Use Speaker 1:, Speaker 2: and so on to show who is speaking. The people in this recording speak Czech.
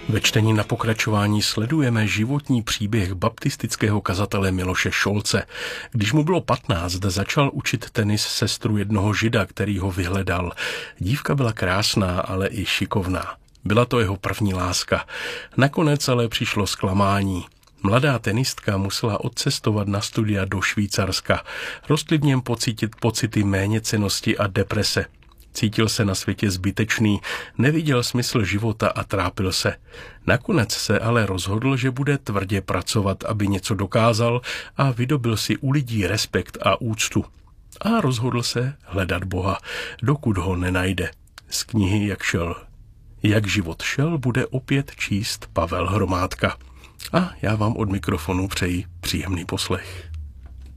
Speaker 1: Ve čtení na pokračování sledujeme životní příběh baptistického kazatele Miloše Šolce. Když mu bylo 15, začal učit tenis sestru jednoho žida, který ho vyhledal. Dívka byla krásná, ale i šikovná. Byla to jeho první láska. Nakonec ale přišlo zklamání. Mladá tenistka musela odcestovat na studia do Švýcarska. Rostly v něm pocity méněcennosti a deprese. Cítil se na světě zbytečný, neviděl smysl života a trápil se. Nakonec se ale rozhodl, že bude tvrdě pracovat, aby něco dokázal a vydobil si u lidí respekt a úctu. A rozhodl se hledat Boha, dokud ho nenajde. Z knihy Jak život šel, bude opět číst Pavel Hromádka. A já vám od mikrofonu přeji příjemný poslech.